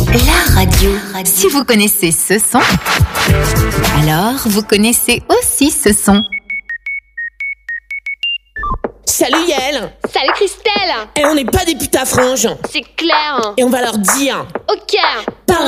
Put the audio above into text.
La radio. Si vous connaissez ce son, alors vous connaissez aussi ce son. Salut Yael. Salut Christelle. Et on n'est pas des putes à franges. C'est clair. Et on va leur dire. Ok.